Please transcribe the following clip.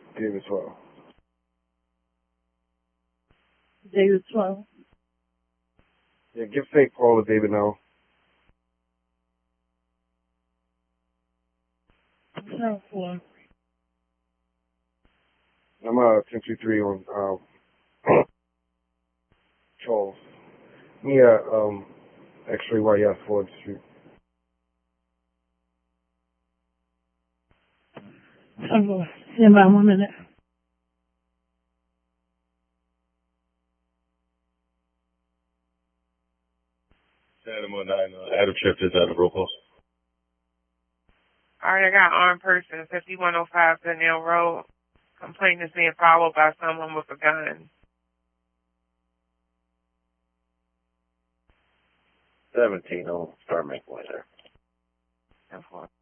David 12. David 12. Yeah, give fake Paul to David now. 10-4. I'm 1023 on Charles. Yeah, X-ray YS Ford Street. 10-4. Stand by 1 minute. Adam 09, Adam Tripp is at the roll call. All right, I got armed person, 5105 Danielle Road. Complaint is being followed by someone with a gun. 17 on Star Make Way there. 10-4.